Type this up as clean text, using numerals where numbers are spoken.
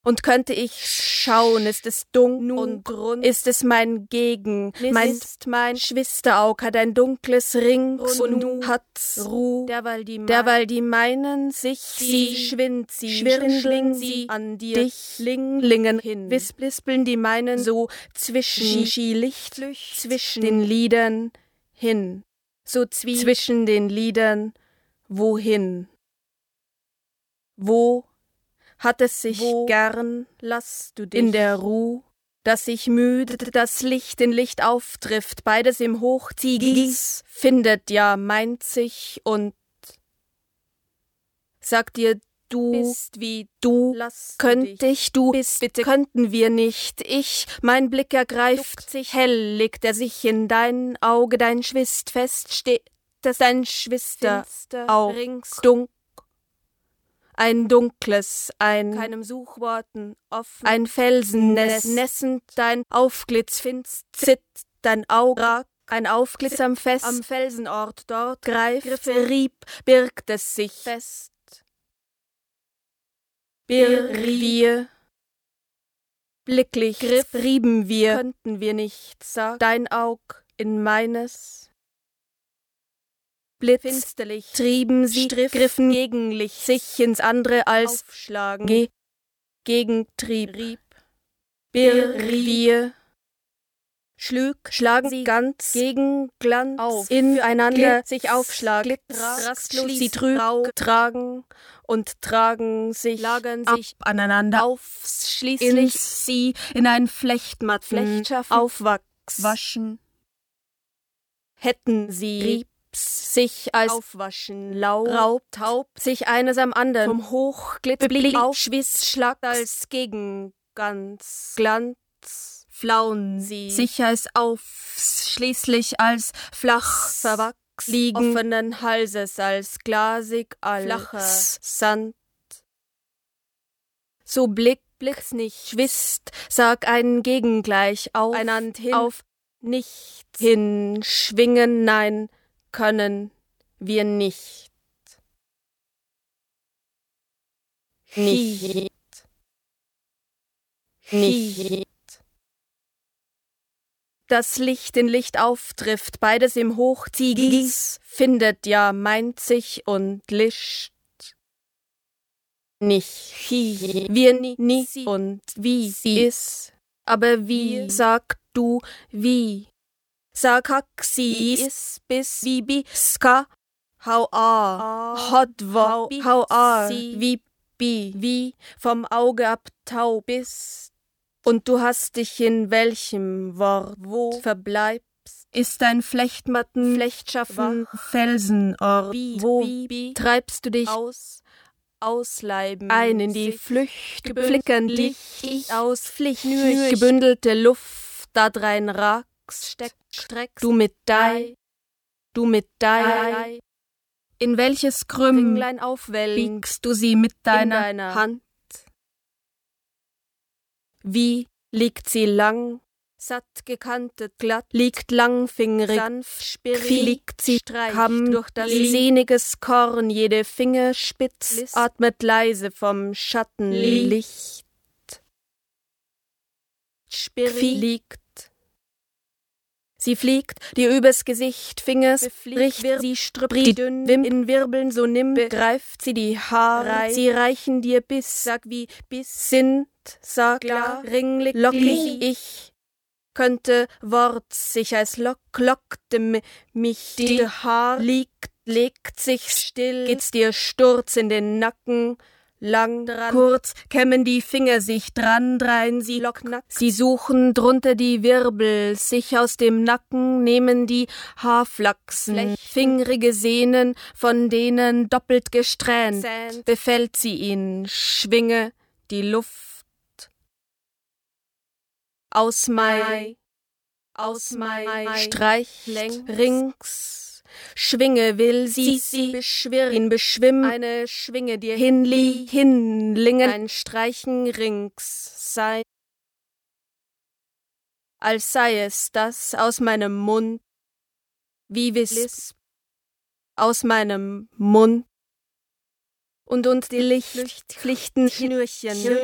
Und könnte ich schauen, ist es dunkel und rund, ist es mein mein Schwisteraug hat ein dunkles Rings und nu hat's Ruh, derweil die meinen sich, sie schwindeln sie an dir, dich lingen hin, wispeln die meinen so zwischen Licht, zwischen den Liedern hin, so zwischen den Liedern, wohin? Wo hat es sich gern, lass du dich in der Ruh, dass sich müde das Licht in Licht auftrifft, beides im Hochziegis findet, ja, meint sich und sagt dir, du bist wie du, könnt ich, du bist, bitte könnten wir nicht, mein Blick ergreift sich, hell legt er sich in dein Auge, dein Schwist feststeht, dass dein Schwister auch dunkel, ein dunkles, keinem Suchworten offen, ein Felsennest, nässend dein Aufglitz finstert, dein Auge, ein Aufglitz am Felsenort dort, rieb, birgt es sich fest. Wir, blicklich, rieben wir, könnten wir nicht, sag, dein Aug in meines, Blitzfinsterlich trieben sie, griffen gegenlich sich ins andere als aufschlagen, Gegentrieb. Wir schlagen sie ganz gegen Glanz auf, ineinander sich aufschlagen, sie tragen und tragen sich, lagern sich aneinander auf, schließlich sie in ein Flechtmatten aufwachsen. Hätten sie sich als aufwaschen, taub, sich eines am anderen vom Hochglitzblick aufschwiss, schlagt als Gegenglanz, flauen sie sich als schließlich als flach verwachs, liegen offenen Halses als glasig, flacher Sand. So blickt's nicht, schwist, sag einen Gegengleich auf, einand hin, auf nichts hin, schwingen, nein, können wir nicht. Nicht. Das Licht in Licht auftrifft, beides im Hochziegis, findet, ja, meint sich und lischt. Nicht. Wir nie und wie sie ist, aber wie, sag du, wie. Sag sie is bis wie biska how wie vom Auge ab taub bist und du hast dich in welchem Wort wo verbleibst ist dein Flechtschaffen Felsenort wo treibst du dich ausleiben ein in die Flücht flickern dich aus Pflicht gebündelte Luft da drein ragt streckst du mit dei, in welches Krümm biegst du sie mit deiner Hand? Wie liegt sie lang, satt gekantet, glatt, liegt langfingerig, sanft, liegt sie kamm durch das sehniges Korn, jede Fingerspitz atmet leise vom Schattenlicht. Liegt sie fliegt, dir übers Gesicht, Fingers bricht, sie strüppt die dünn in Wirbeln, so nimm, begreift sie die Haare, sie reichen dir bis, sag wie, bis sind, sag klar, ringlich, lockig, ich könnte Wort sich als lockte mich, die Haar legt sich still, geht's dir Sturz in den Nacken, lang dran, kurz kämmen die Finger sich dran, drein sie sie suchen drunter die Wirbel, sich aus dem Nacken nehmen die Haarflachsen, fingrige Sehnen, von denen doppelt gesträhnt, befällt sie ihn, schwinge die Luft. Aus Mai, Streich rings, Schwinge will sie beschwimmen, eine Schwinge dir hinlingen, ein Streichen rings sein, als sei es das aus meinem Mund, wie Wisp aus meinem Mund, und die Lichtpflichtenschnürchen